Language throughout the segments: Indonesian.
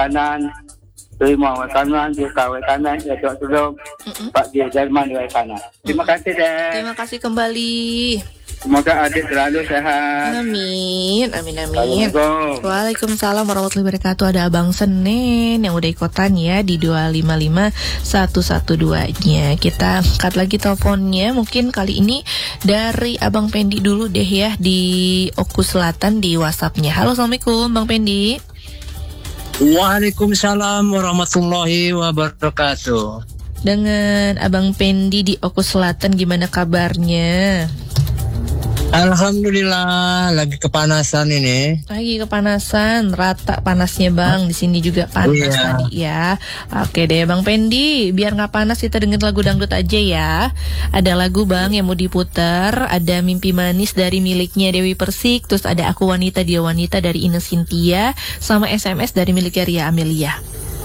kanan, terima wae kanan, juga wae kanan, ya dok Pak dia Jerman wae kanan. Terima kasih deh. Terima kasih kembali. Semoga adik selalu sehat. Amin. Assalamualaikum. Waalaikumsalam warahmatullahi wabarakatuh. Ada Abang Senen yang udah ikutan ya di 255112-nya. Kita angkat lagi teleponnya. Mungkin kali ini dari Abang Pendi dulu deh ya di Oku Selatan di WhatsApp-nya. Halo, Assalamualaikum Bang Pendi. Waalaikumsalam warahmatullahi wabarakatuh. Dengan Abang Pendi di Oku Selatan, gimana kabarnya? Alhamdulillah, lagi kepanasan ini. Lagi kepanasan, rata panasnya Bang. Di sini juga panas tadi ya. Oke deh Bang Pendi, biar nggak panas kita dengerin lagu dangdut aja ya. Ada lagu Bang yang mau diputar. Ada Mimpi Manis dari miliknya Dewi Persik. Terus ada Aku Wanita Dia Wanita dari Ine Cynthia. Sama SMS dari miliknya Ria Amelia.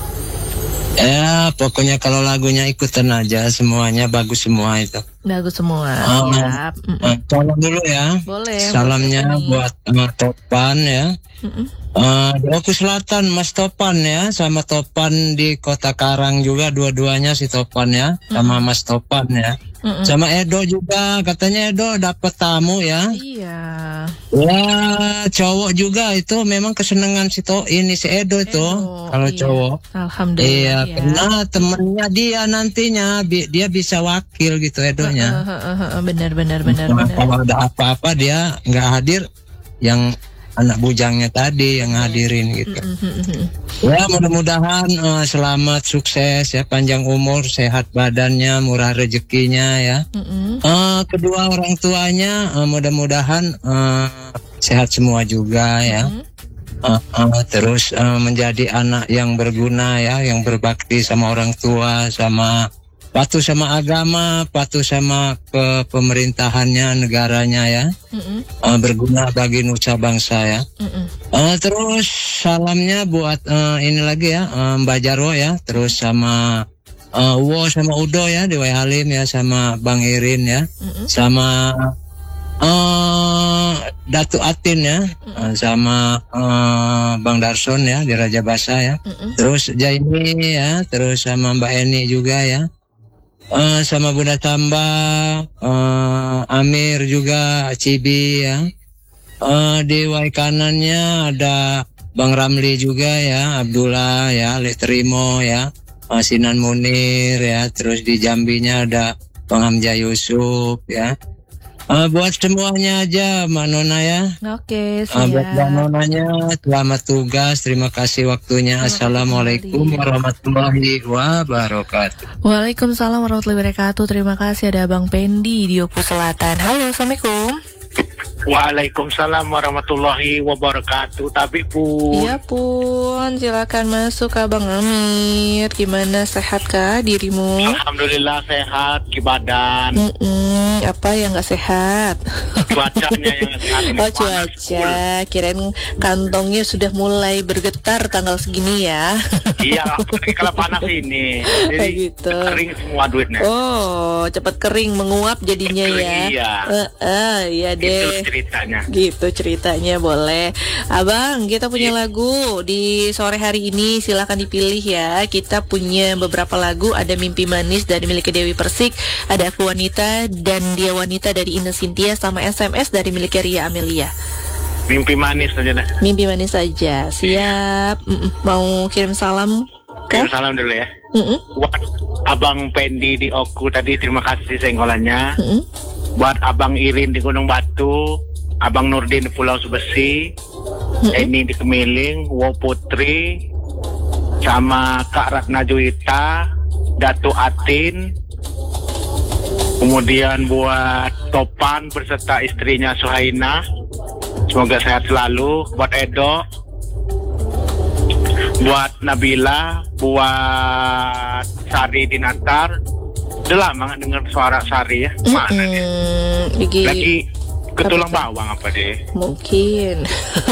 Ya, pokoknya kalau lagunya ikutan aja, semuanya bagus semua itu. Bagus semua. Siap. Salam dulu ya. Boleh. Salamnya buat Topan ya. Di Oku Selatan Mas Topan ya, sama Topan di Kota Karang juga, dua-duanya si Topan ya, sama Mas Topan ya. Sama Edo juga, katanya Edo dapat tamu ya. Iya. Ya, cowok juga itu memang kesenangan si Edo itu. Kalau cowok. Alhamdulillah. Iya, karena temennya dia nantinya dia bisa wakil gitu Edonya. Benar. Kalau ada apa-apa dia nggak hadir, yang anak bujangnya tadi yang hadirin gitu. Ya, mudah-mudahan selamat, sukses ya, panjang umur, sehat badannya, murah rezekinya ya. Kedua orang tuanya mudah-mudahan sehat semua juga ya. Terus menjadi anak yang berguna ya, yang berbakti sama orang tua, sama patuh sama agama, patuh sama ke pemerintahannya, negaranya ya. Berguna bagi nusa bangsa ya. Terus salamnya buat ini lagi ya, Mbak Jarwo ya, terus sama Wo sama Udo ya di Wai Halim ya, sama Bang Irin ya, sama Datu Atin ya, sama Bang Darson ya di Raja Basa ya. Terus Jaini ya, terus sama Mbak Eni juga ya. Sama Bunda Tamba, Amir juga, Cibi ya. Di Wai kanannya ada Bang Ramli juga ya, Abdullah ya, Letrimo ya, Sinan Munir ya. Terus di Jambinya ada Bang Hamzah Yusuf ya. Buat semuanya aja Mbak Nona ya. Oke, siap. Buat Mbak Nonanya selamat tugas, terima kasih waktunya. Assalamualaikum warahmatullahi wabarakatuh. Waalaikumsalam warahmatullahi wabarakatuh. Terima kasih, ada Bang Pendi di Oku Selatan. Halo, Assalamualaikum. Waalaikumsalam warahmatullahi wabarakatuh. Tapi Pun. Iya Pun, silakan masuk Abang Amir. Gimana, sehatkah dirimu? Alhamdulillah sehat di badan. Apa yang nggak sehat? Cuacanya yang sehat. Oh, cuaca. Kirain kantongnya sudah mulai bergetar tanggal segini ya. Iya, kalau panas ini. Jadi gitu. Kering semua duitnya. Oh, cepat kering, menguap jadinya ya. Iya. Iya deh. Itu ceritanya. Gitu ceritanya, boleh. Abang, kita punya lagu di sore hari ini, silahkan dipilih ya. Kita punya beberapa lagu, ada Mimpi Manis dari milik Dewi Persik, ada Aku Wanita dan Dia Wanita dari Ine Cynthia, sama SMS dari milik Ria Amelia. Mimpi manis saja dah. Mimpi manis saja, siap. Mau kirim salam? Kirim salam dulu ya. Buat Abang Pendi di Oku tadi, terima kasih senggolannya. Buat Abang Irin di Gunung Batu, Abang Nurdin di Pulau Subesi, Eni di Kemiling, Wo Putri, sama Kak Ratna Juwita, Datu Atin. Kemudian buat Topan beserta istrinya Suhaina, semoga sehat selalu. Buat Edo, buat Nabila, buat Sari di Natar. Udah lama gak dengar suara Sari ya. Mana dia? Lagi ketulang bawang apa deh? Mungkin.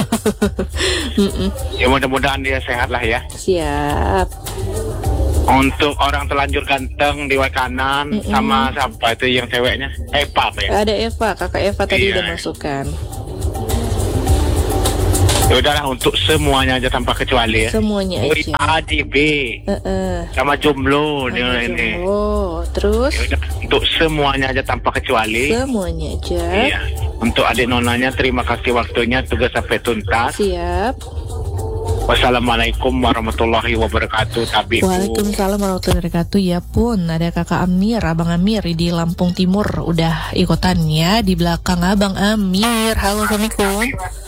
Ya mudah-mudahan dia sehat lah ya. Siap. Untuk orang telanjur ganteng di Wai kanan, sama siapa itu yang ceweknya? Eva apa ya? Ada Eva, kakak Eva tadi iya. udah masukkan. Ya udahlah, untuk semuanya aja tanpa kecuali ya. Semuanya Murid aja. A, D, B, sama jomblo dia ini. Oh, terus Ya udah, untuk semuanya aja tanpa kecuali. semuanya aja. Iya. Untuk adik nonanya, terima kasih waktunya, tugas sampai tuntas. Siap. Wassalamualaikum warahmatullahi wabarakatuh. Tabi. Waalaikumsalam warahmatullahi wabarakatuh. Ya pun, ada kakak Amir, abang Amir di Lampung Timur udah ikutan ya di belakang abang Amir. Halo, assalamualaikum.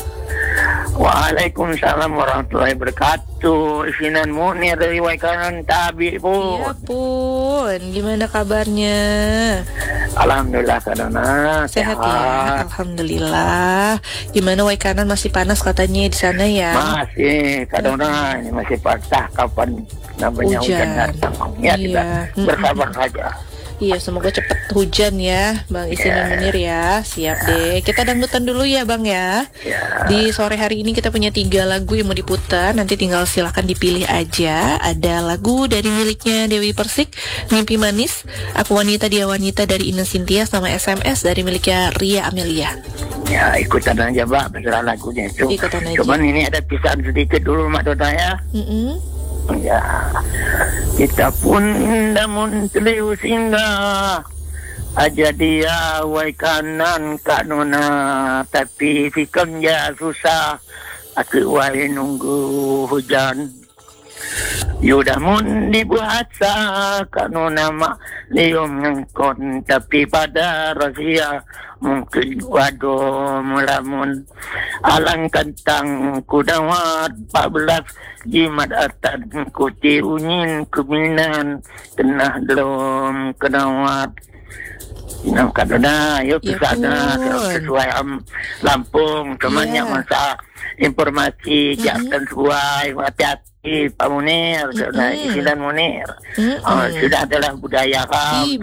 Waalaikumsalam warahmatullahi wabarakatuh. Isinan Munir dari Waikanan Tabi, Bu. Ya pun, gimana kabarnya? Alhamdulillah kadana Sehat ya, alhamdulillah. Gimana Waikanan, masih panas katanya di sana ya? Masih kadana ini masih patah kapan namanya hujan datang. Ya, kita bersabar saja. Iya, semoga cepet hujan ya, Bang Isinan Munir ya. Siap deh. Kita dangdutan dulu ya, Bang ya. Di sore hari ini kita punya 3 lagu yang mau diputar. Nanti tinggal silahkan dipilih aja. Ada lagu dari miliknya Dewi Persik, Mimpi Manis. Aku Wanita Dia Wanita dari Ina Cynthia, sama SMS dari miliknya Ria Amelia. Ya, ikutan aja, Mbak, beserah lagunya itu. Ikutan aja. Cuman ini ada pisahan sedikit dulu, Mak Dona ya. Ya, kita pun namun teliu singgah aja dia Waikanan Kak Nona, tapi fikam ya susah aku wai nunggu hujan. Yudah mun dibuat sa Kak Nona mak lium ngengkon, tapi pada rahasia mungkin waduh mulamun alang kentang kudawat 14 jimat atan kuti unin keminan kenah belum kedawat Inam kadana yuk kesana sesuai Lampung temannya masa informasi jangan sesuai hati-hati Pak Munir Isinan Munir sudah adalah budaya kam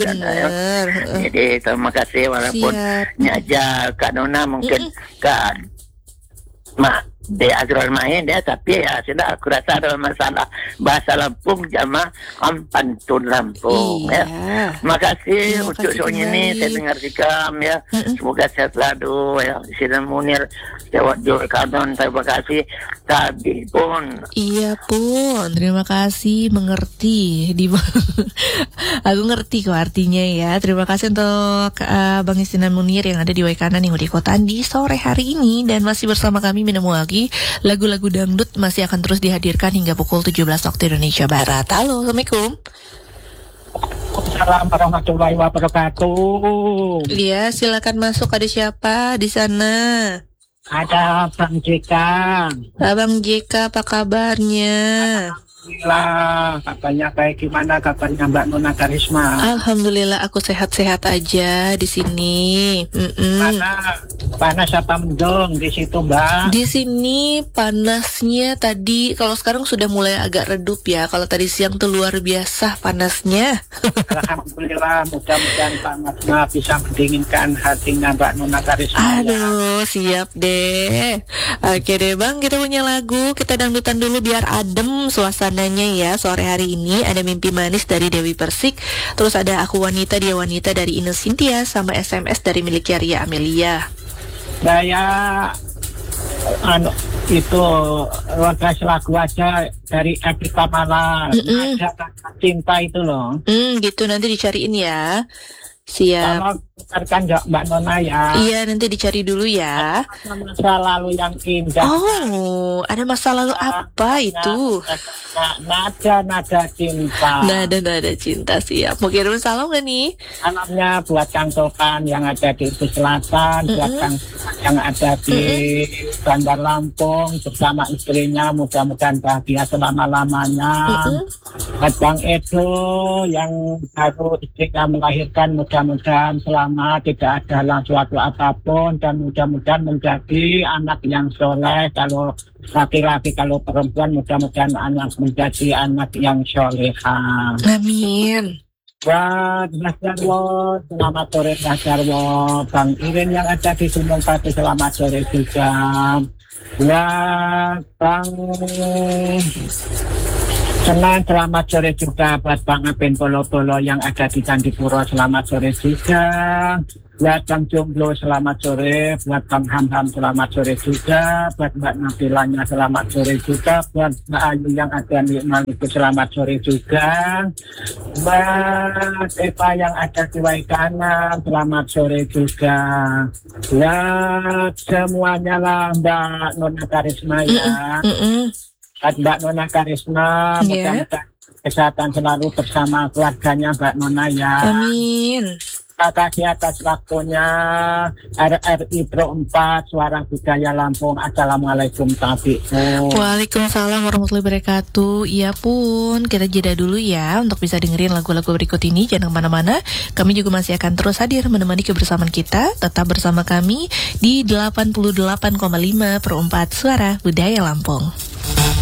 jadi terima kasih walaupun nyaja Kak Nona mungkin Kak Mak dia Azrul main dia, tapi ya sudah aku rasa ada masalah bahasa Lampung sama pantun Lampung ya. Makasih untuk soalnya ini saya dengar sikam ya. Semoga sehat selalu ya. Isinan Munir jawab kanon, terima kasih. Tadi pun. Iya pun, terima kasih, mengerti. Aku ngerti kok artinya ya. Terima kasih untuk Bang Isinan Munir yang ada di Waikanan yang di kota di sore hari ini, dan masih bersama kami minum lagi. Lagu-lagu dangdut masih akan terus dihadirkan hingga pukul 17 waktu Indonesia Barat. Halo, assalamualaikum. Assalamualaikum warahmatullahi wabarakatuh. Iya, silakan masuk. Ada siapa di sana? Ada Bang JK. Abang JK, apa kabarnya? Alhamdulillah, kabarnya baik. Gimana kabarnya Mbak Nona Karisma? Alhamdulillah, aku sehat-sehat aja di sini. Panas apa mendung di situ, Mbak? Di sini panasnya tadi, kalau sekarang sudah mulai agak redup ya. Kalau tadi siang tuh luar biasa panasnya. Alhamdulillah, mudah-mudahan panasnya bisa mendinginkan hatinya Mbak Nona Karisma. Aduh, siap deh. Oke deh Bang, kita punya lagu. Kita dangdutan dulu biar adem suasananya ya. Sore hari ini ada Mimpi Manis dari Dewi Persik. Terus ada Aku Wanita Dia Wanita dari Ina Cynthia, sama SMS dari miliknya Ria Amelia. Saya itu lokasi lagu aja dari Evita Mala, ada cinta itu loh. Gitu, nanti dicariin ya. Siap. Kalau dengarkan Mbak Nona ya. Iya, nanti dicari dulu ya. Masa lalu yang indah. Oh, ada masa lalu apa itu? Nada cinta. Nada cinta, siap. Mau kirim salam gak nih? Salamnya buat Kang Topan yang ada di Selatan, buat Kang yang ada di Bandar Lampung bersama istrinya, mudah-mudahan bahagia selama-lamanya. Buat Bang Edo yang baru istrinya melahirkan, mudah-mudahan selamat, tidak ada suatu apapun, dan mudah-mudahan menjadi anak yang soleh. Kalau laki-laki, kalau perempuan, mudah-mudahan anak menjadi anak yang soleha. Amin. Buat Mas Jarwo, selamat sore Mas Jarwo. Bang Irin yang ada di Gunung Pati, selamat sore juga. Buat Bang Senang, selamat sore juga buat Bang Apen Polo-Polo yang ada di Candipuro, selamat sore juga. Buat Bang Jomblo, selamat sore. Buat Bang Ham-Ham, selamat sore juga. Buat Mbak Nabilanya, selamat sore juga. Buat Mbak Ayu yang ada di Maluku, selamat sore juga. Mbak Eva yang ada di Waikanan, selamat sore juga. Ya, semuanya lah Mbak Nona Karisma ya. Mbak Nona Karisma, mudah-mudahan kesehatan selalu bersama keluarganya Mbak Nona ya. Amin. Terima kasih atas waktunya. RRI Pro 4 Suara Budaya Lampung. Assalamualaikum tabi'u. Waalaikumsalam warahmatullahi wabarakatuh. Iya pun, kita jeda dulu ya untuk bisa dengerin lagu-lagu berikut ini. Jangan kemana-mana, kami juga masih akan terus hadir menemani kebersamaan kita. Tetap bersama kami di 88,5 Pro 4 Suara Budaya Lampung.